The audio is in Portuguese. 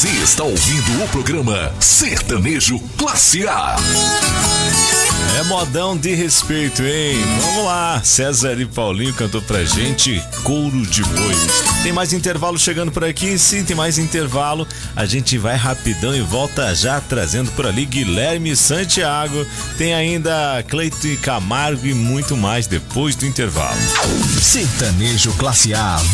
Você está ouvindo o programa Sertanejo Classe A. É modão de respeito, hein? Vamos lá, César e Paulinho cantou pra gente Couro de Boi. Tem mais intervalo chegando por aqui? Sim, tem mais intervalo. A gente vai rapidão e volta já trazendo por ali Guilherme Santiago. Tem ainda Cleiton e Camargo e muito mais depois do intervalo. Sertanejo Classe A.